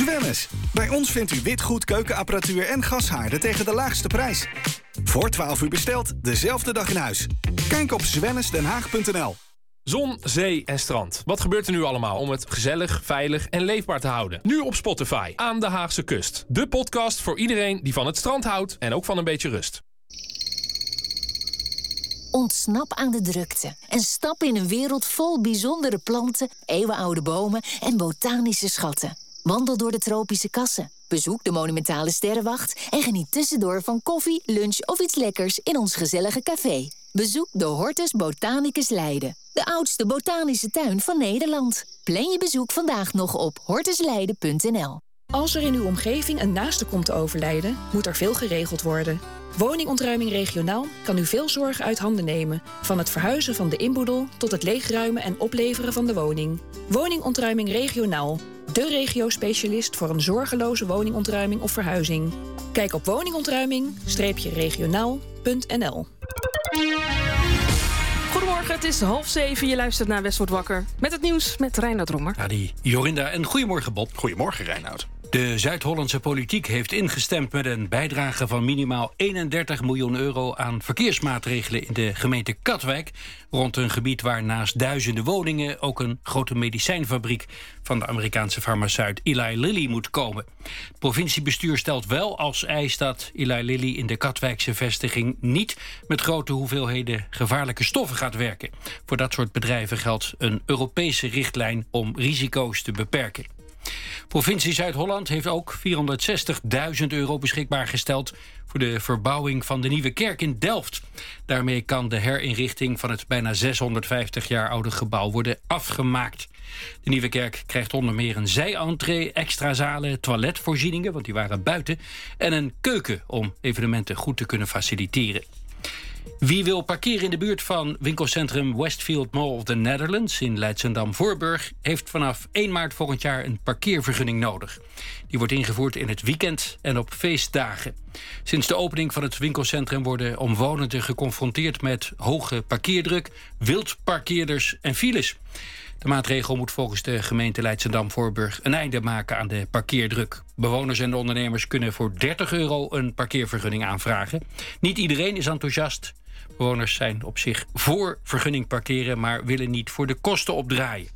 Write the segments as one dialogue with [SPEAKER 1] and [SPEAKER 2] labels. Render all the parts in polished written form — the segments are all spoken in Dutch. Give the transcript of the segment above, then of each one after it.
[SPEAKER 1] Zwennis. Bij ons vindt u witgoed, keukenapparatuur en gashaarden tegen de laagste prijs. Voor 12 uur besteld, dezelfde dag in huis. Kijk op zwennisdenhaag.nl.
[SPEAKER 2] Zon, zee en strand. Wat gebeurt er nu allemaal om het gezellig, veilig en leefbaar te houden? Nu op Spotify, Aan de Haagse Kust. De podcast voor iedereen die van het strand houdt en ook van een beetje rust.
[SPEAKER 3] Ontsnap aan de drukte en stap in een wereld vol bijzondere planten, eeuwenoude bomen en botanische schatten. Wandel door de tropische kassen, bezoek de monumentale sterrenwacht en geniet tussendoor van koffie, lunch of iets lekkers in ons gezellige café. Bezoek de Hortus Botanicus Leiden, de oudste botanische tuin van Nederland. Plan je bezoek vandaag nog op hortusleiden.nl.
[SPEAKER 4] Als er in uw omgeving een naaste komt te overlijden, moet er veel geregeld worden. Woningontruiming regionaal kan u veel zorgen uit handen nemen. Van het verhuizen van de inboedel tot het leegruimen en opleveren van de woning. Woningontruiming regionaal. De regio-specialist voor een zorgeloze woningontruiming of verhuizing. Kijk op woningontruiming-regionaal.nl.
[SPEAKER 5] Goedemorgen, het is 6:30. Je luistert naar West wordt wakker. Met het nieuws met Reinoud Rommer.
[SPEAKER 6] Ja, die Jorinda en goedemorgen Bob.
[SPEAKER 7] Goedemorgen Reinoud.
[SPEAKER 6] De Zuid-Hollandse politiek heeft ingestemd met een bijdrage van minimaal 31 miljoen euro aan verkeersmaatregelen in de gemeente Katwijk, rond een gebied waar naast duizenden woningen ook een grote medicijnfabriek van de Amerikaanse farmaceut Eli Lilly moet komen. Het provinciebestuur stelt wel als eis dat Eli Lilly in de Katwijkse vestiging niet met grote hoeveelheden gevaarlijke stoffen gaat werken. Voor dat soort bedrijven geldt een Europese richtlijn om risico's te beperken. Provincie Zuid-Holland heeft ook 460.000 euro beschikbaar gesteld voor de verbouwing van de Nieuwe Kerk in Delft. Daarmee kan de herinrichting van het bijna 650 jaar oude gebouw worden afgemaakt. De Nieuwe Kerk krijgt onder meer een zijentree, extra zalen, toiletvoorzieningen, want die waren buiten, en een keuken om evenementen goed te kunnen faciliteren. Wie wil parkeren in de buurt van winkelcentrum Westfield Mall of the Netherlands in Leidschendam-Voorburg heeft vanaf 1 maart volgend jaar een parkeervergunning nodig. Die wordt ingevoerd in het weekend en op feestdagen. Sinds de opening van het winkelcentrum worden omwonenden geconfronteerd met hoge parkeerdruk, wildparkeerders en files. De maatregel moet volgens de gemeente Leidschendam-Voorburg een einde maken aan de parkeerdruk. Bewoners en de ondernemers kunnen voor €30 een parkeervergunning aanvragen. Niet iedereen is enthousiast. Bewoners zijn op zich voor vergunning parkeren, maar willen niet voor de kosten opdraaien.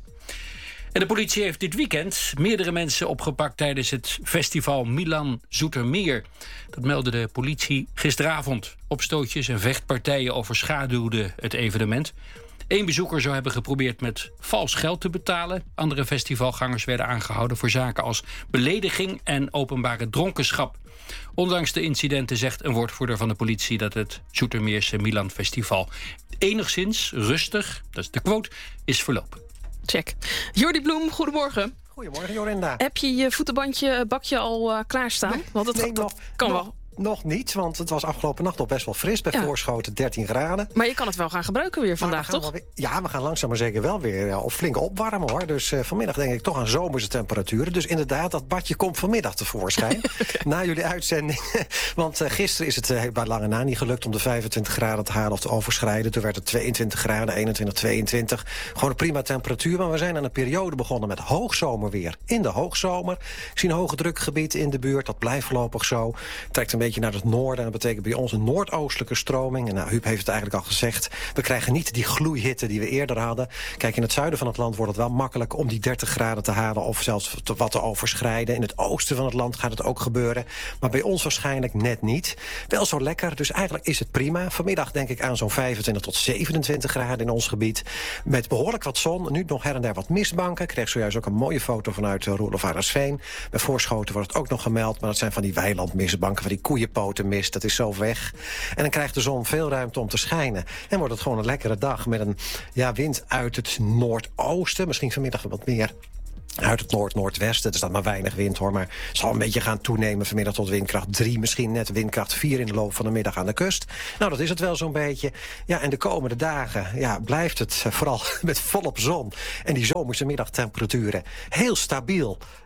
[SPEAKER 6] En de politie heeft dit weekend meerdere mensen opgepakt tijdens het festival Milan Zoetermeer. Dat meldde de politie gisteravond. Opstootjes en vechtpartijen overschaduwden het evenement. 1 bezoeker zou hebben geprobeerd met vals geld te betalen. Andere festivalgangers werden aangehouden voor zaken als belediging en openbare dronkenschap. Ondanks de incidenten zegt een woordvoerder van de politie dat het Zoetermeerse Milan Festival enigszins rustig, dat is de quote, is verlopen.
[SPEAKER 5] Check. Jordi Bloem, goedemorgen.
[SPEAKER 7] Goedemorgen Jorinda.
[SPEAKER 5] Heb je je voetenbandje, bakje al klaarstaan?
[SPEAKER 7] Nee,
[SPEAKER 5] Want het kan wel.
[SPEAKER 7] Nog niet, want het was afgelopen nacht nog best wel fris. Bij Voorschoten 13 graden.
[SPEAKER 5] Maar je kan het wel gaan gebruiken weer vandaag, toch?
[SPEAKER 7] We gaan langzaam maar zeker wel weer flink opwarmen, hoor. Dus vanmiddag denk ik toch aan zomerse temperaturen. Dus inderdaad, dat badje komt vanmiddag tevoorschijn. Na jullie uitzending. Want gisteren is het bij lange na niet gelukt om de 25 graden te halen of te overschrijden. Toen werd het 22 graden, 21, 22. Gewoon een prima temperatuur. Maar we zijn aan een periode begonnen met hoogzomerweer. In de hoogzomer. Ik zie een hoge drukgebied in de buurt. Dat blijft voorlopig zo. Trekt een beetje naar het noorden. En dat betekent bij ons een noordoostelijke stroming. En Huub heeft het eigenlijk al gezegd. We krijgen niet die gloeihitte die we eerder hadden. Kijk, in het zuiden van het land wordt het wel makkelijk om die 30 graden te halen of zelfs wat te overschrijden. In het oosten van het land gaat het ook gebeuren. Maar bij ons waarschijnlijk net niet. Wel zo lekker, dus eigenlijk is het prima. Vanmiddag denk ik aan zo'n 25 tot 27 graden in ons gebied. Met behoorlijk wat zon. Nu nog her en der wat mistbanken. Ik kreeg zojuist ook een mooie foto vanuit Roelof-Arendsveen. Bij Voorschoten wordt het ook nog gemeld. Maar dat zijn van die weilandmistbanken, van die koeienpotenmist. Dat is zo weg. En dan krijgt de zon veel ruimte om te schijnen. En wordt het gewoon een lekkere dag met een wind uit het noordoosten. Misschien vanmiddag wat meer uit het noord-noordwesten. Er staat maar weinig wind, hoor. Maar het zal een beetje gaan toenemen vanmiddag tot windkracht 3. Misschien net windkracht 4 in de loop van de middag aan de kust. Nou, dat is het wel zo'n beetje. Ja, en de komende dagen blijft het vooral met volop zon en die zomerse middagtemperaturen heel stabiel.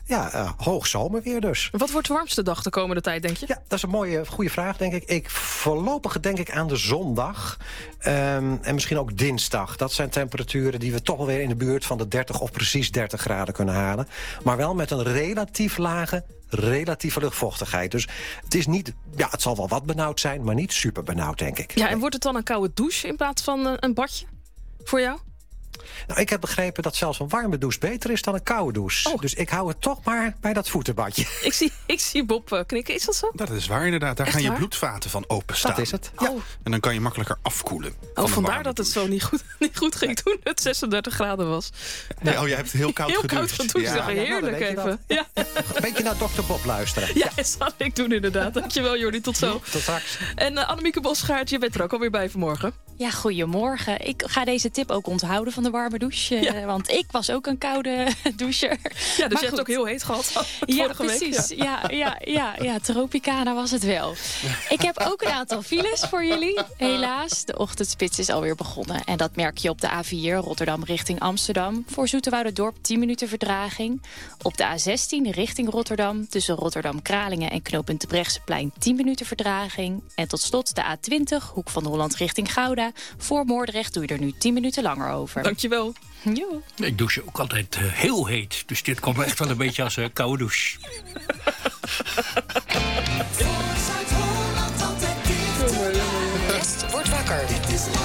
[SPEAKER 7] hoog zomerweer dus.
[SPEAKER 5] Wat wordt de warmste dag de komende tijd, denk je?
[SPEAKER 7] Ja, dat is een goede vraag, denk ik. Voorlopig denk ik aan de zondag. En misschien ook dinsdag. Dat zijn temperaturen die we toch wel weer in de buurt van de 30 of precies 30 graden kunnen halen. Maar wel met een relatief relatieve luchtvochtigheid. Dus het is niet, het zal wel wat benauwd zijn, maar niet super benauwd, denk ik.
[SPEAKER 5] Ja, en wordt het dan een koude douche in plaats van een badje voor jou?
[SPEAKER 7] Nou, ik heb begrepen dat zelfs een warme douche beter is dan een koude douche.
[SPEAKER 5] Oh.
[SPEAKER 7] Dus ik hou het toch maar bij dat voetenbadje.
[SPEAKER 5] Ik zie Bob knikken. Is dat zo?
[SPEAKER 8] Dat is waar, inderdaad. Daar
[SPEAKER 5] Echt
[SPEAKER 8] gaan je
[SPEAKER 5] waar?
[SPEAKER 8] bloedvaten van openstaan.
[SPEAKER 7] Dat is het.
[SPEAKER 8] Ja. En dan kan je makkelijker afkoelen.
[SPEAKER 5] Vandaar dat het zo niet goed ging toen het 36 graden was.
[SPEAKER 8] Nee, jij hebt heel koud
[SPEAKER 5] Heel
[SPEAKER 8] gedoucht.
[SPEAKER 5] koud gedoucht.
[SPEAKER 8] Ja.
[SPEAKER 5] Heerlijk even. Ja.
[SPEAKER 7] Een beetje naar Dr. Bob luisteren.
[SPEAKER 5] Ja, dat zal ik doen inderdaad. Dankjewel Jordi, tot zo.
[SPEAKER 7] Tot straks.
[SPEAKER 5] En Annemieke Bosgaard, je bent er ook alweer bij vanmorgen.
[SPEAKER 9] Ja, goedemorgen. Ik ga deze tip ook onthouden van de warme douche. Want ik was ook een koude doucher.
[SPEAKER 5] Ja, dus
[SPEAKER 9] maar
[SPEAKER 5] je hebt het ook heel heet gehad vorige
[SPEAKER 9] precies.
[SPEAKER 5] week.
[SPEAKER 9] Ja, Tropicana was het wel. Ik heb ook een aantal files voor jullie. Helaas, de ochtendspits is alweer begonnen. En dat merk je op de A4 Rotterdam richting Amsterdam. Voor Zoeterwouderdorp 10 minuten vertraging. Op de A16 richting Rotterdam. Tussen Rotterdam-Kralingen en knooppunt de Brechtseplein 10 minuten vertraging. En tot slot de A20 Hoek van Holland richting Gouda. Voor Moordrecht doe je er nu 10 minuten langer over.
[SPEAKER 5] Dankjewel.
[SPEAKER 9] Jo.
[SPEAKER 6] Ik douche ook altijd heel heet. Dus dit komt echt wel een beetje als een koude douche.